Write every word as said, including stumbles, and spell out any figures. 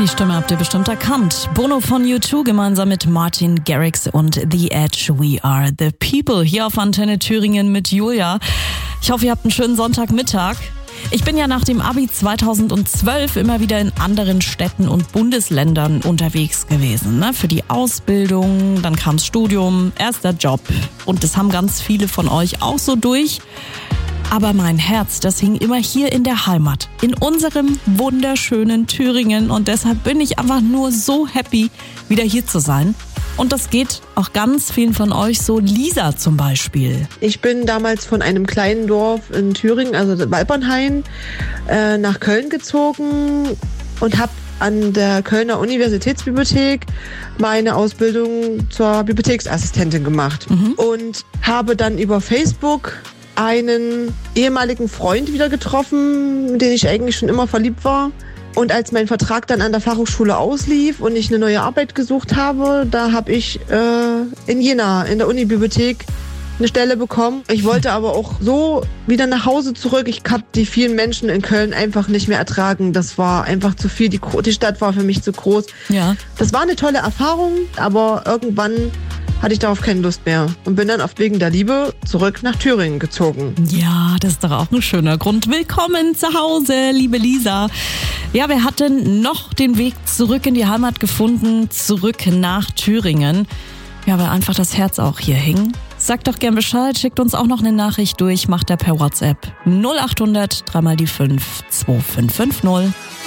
Die Stimme habt ihr bestimmt erkannt. Bono von U zwei gemeinsam mit Martin Garrix und The Edge. We are the people. Hier auf Antenne Thüringen mit Julia. Ich hoffe, ihr habt einen schönen Sonntagmittag. Ich bin ja nach dem Abi zweitausendzwölf immer wieder in anderen Städten und Bundesländern unterwegs gewesen. Ne? Für die Ausbildung, dann kam's Studium, erster Job. Und das haben ganz viele von euch auch so durch. Aber mein Herz, das hing immer hier in der Heimat, in unserem wunderschönen Thüringen. Und deshalb bin ich einfach nur so happy, wieder hier zu sein. Und das geht auch ganz vielen von euch so. Lisa zum Beispiel. Ich bin damals von einem kleinen Dorf in Thüringen, also Walpernhain, äh, nach Köln gezogen und habe an der Kölner Universitätsbibliothek meine Ausbildung zur Bibliotheksassistentin gemacht. Mhm. Und habe dann über Facebook einen ehemaligen Freund wieder getroffen, mit dem ich eigentlich schon immer verliebt war. Und als mein Vertrag dann an der Fachhochschule auslief und ich eine neue Arbeit gesucht habe, da habe ich äh, in Jena in der Unibibliothek eine Stelle bekommen. Ich wollte aber auch so wieder nach Hause zurück. Ich habe die vielen Menschen in Köln einfach nicht mehr ertragen. Das war einfach zu viel. Die, die Stadt war für mich zu groß. Ja. Das war eine tolle Erfahrung, aber irgendwann hatte ich darauf keine Lust mehr und bin dann oft wegen der Liebe zurück nach Thüringen gezogen. Ja, das ist doch auch ein schöner Grund. Willkommen zu Hause, liebe Lisa. Ja, wir hatten noch den Weg zurück in die Heimat gefunden, zurück nach Thüringen. Ja, weil einfach das Herz auch hier hing. Sagt doch gern Bescheid, schickt uns auch noch eine Nachricht durch, macht er per WhatsApp null acht hundert drei mal die fünf zwei fünf fünf null.